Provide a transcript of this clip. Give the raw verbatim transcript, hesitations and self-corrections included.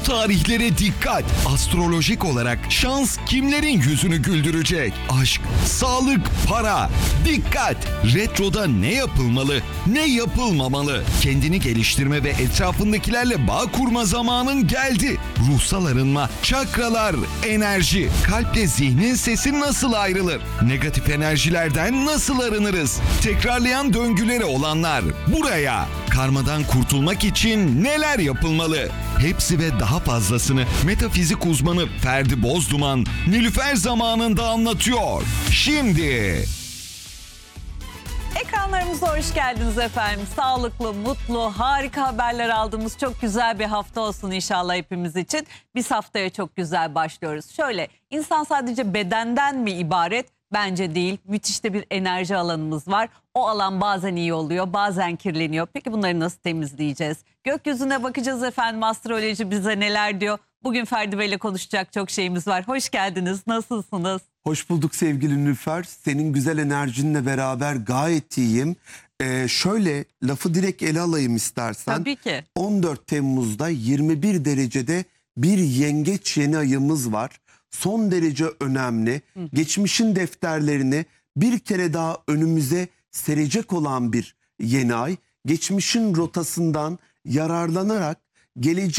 Bu tarihlere dikkat. Astrolojik olarak şans kimlerin yüzünü güldürecek? Aşk, sağlık, para. Dikkat! Retroda ne yapılmalı, ne yapılmamalı? Kendini geliştirme ve etrafındakilerle bağ kurma zamanın geldi. Ruhsal arınma, çakralar, enerji, kalple zihnin sesi nasıl ayrılır? Negatif enerjilerden nasıl arınırız? Tekrarlayan döngüleri olanlar buraya. Karmadan kurtulmak için neler yapılmalı? Hepsi ve daha fazlasını metafizik uzmanı Ferdi Bozduman Nilüfer zamanında anlatıyor. Şimdi... Ekranlarımıza hoş geldiniz efendim. Sağlıklı, mutlu, harika haberler aldığımız çok güzel bir hafta olsun inşallah hepimiz için. Biz haftaya çok güzel başlıyoruz. Şöyle, insan sadece bedenden mi ibaret? Bence değil. Müthiş de bir enerji alanımız var. O alan bazen iyi oluyor, bazen kirleniyor. Peki bunları nasıl temizleyeceğiz? Gökyüzüne bakacağız efendim. Astroloji bize neler diyor? Bugün Ferdi Bey'le konuşacak çok şeyimiz var. Hoş geldiniz. Nasılsınız? Hoş bulduk sevgili Nilüfer. Senin güzel enerjinle beraber gayet iyiyim. Ee, şöyle lafı direkt ele alayım istersen. Tabii ki. on dört Temmuz'da yirmi bir derecede bir yengeç yeni ayımız var. Son derece önemli. Hı. Geçmişin defterlerini bir kere daha önümüze serecek olan bir yeni ay. Geçmişin rotasından yararlanarak geleceğe